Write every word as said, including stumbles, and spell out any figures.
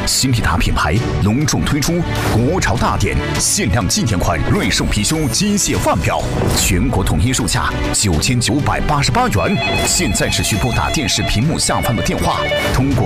新必达品牌隆重推出国潮大典限量纪念款瑞兽貔貅机械腕表，全国统一售价九千九百八十八元。现在只需拨打电视屏幕下方的电话，通过